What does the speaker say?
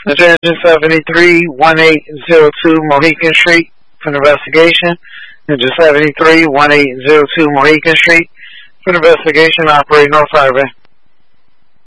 Attention 73-1802 Mohican Street for an investigation. Attention 73-1802 Mohican Street for an investigation. Operating North Highway.